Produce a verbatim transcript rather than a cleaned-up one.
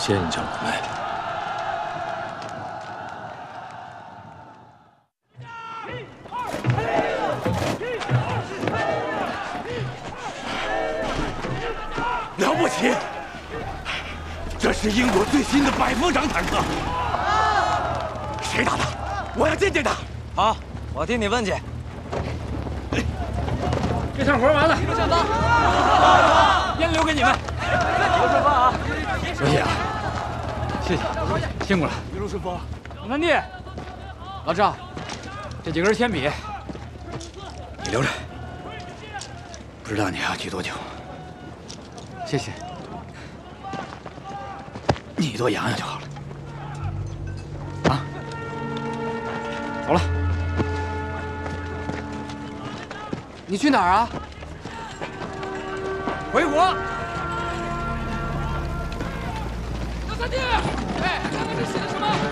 谢谢你，张广妹。 了不起！这是英国最新的百夫长坦克，谁打的？我要见见他。 好，我替你问去。 这趟活完了，上方，烟留给你们。刘顺风啊， 多谢啊，谢谢，辛苦了。 一路顺风。 老三弟，老赵，这几根铅笔， 你留着，不知道你还要记多久。 谢谢，你多养养就好了。啊，走了。 你去哪儿啊？回国。老三弟，哎，看看这写的什么？